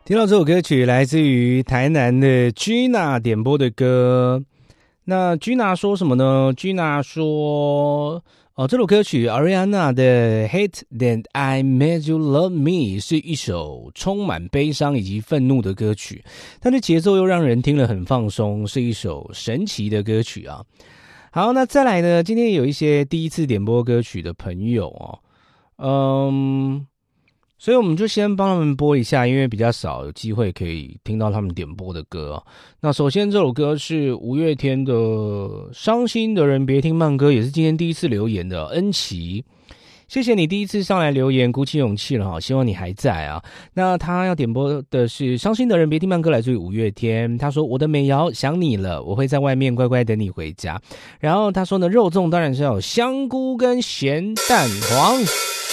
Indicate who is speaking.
Speaker 1: 听到这首歌曲来自于台南的 Gina 点播的歌。那 Gina 说什么呢？ Gina 说这首歌曲 Ariana 的 Hate That I Made You Love Me 是一首充满悲伤以及愤怒的歌曲，但是节奏又让人听了很放松，是一首神奇的歌曲啊。好，那再来呢，今天有一些第一次点播歌曲的朋友所以我们就先帮他们播一下，因为比较少有机会可以听到他们点播的歌那首先这首歌是五月天的《伤心的人别听慢歌》，也是今天第一次留言的恩琪。谢谢你第一次上来留言，鼓起勇气了希望你还在啊。那他要点播的是《伤心的人别听慢歌》，来自于五月天。他说：“我的美瑶想你了，我会在外面乖乖等你回家。”然后他说呢，肉粽当然是要有香菇跟咸蛋黄。